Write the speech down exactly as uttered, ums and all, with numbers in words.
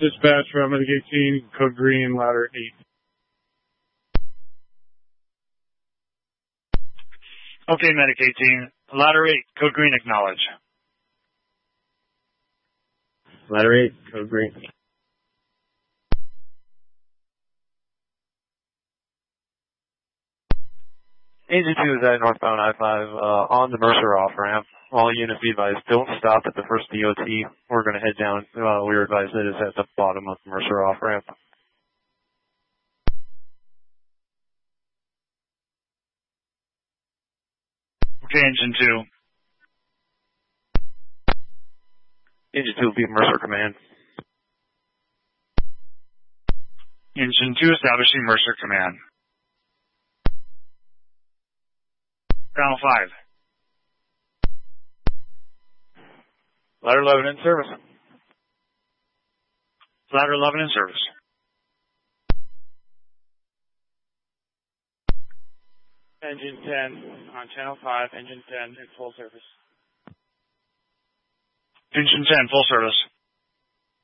Dispatch from Medic eighteen, code green, ladder eight. Okay, Medic eighteen, ladder eight, code green, acknowledge. Ladder eight, code green. Agent two is at northbound I five uh, on the Mercer off-ramp. All units be advised, don't stop at the first D O T. We're going to head down. Uh, we were advised that it's at the bottom of the Mercer off-ramp. Okay, Engine two. Engine two will be Mercer Command. Engine two establishing Mercer Command. Ground five. Ladder eleven in service. Ladder eleven in service. Engine ten on channel five, engine ten in full service. Engine ten, full service.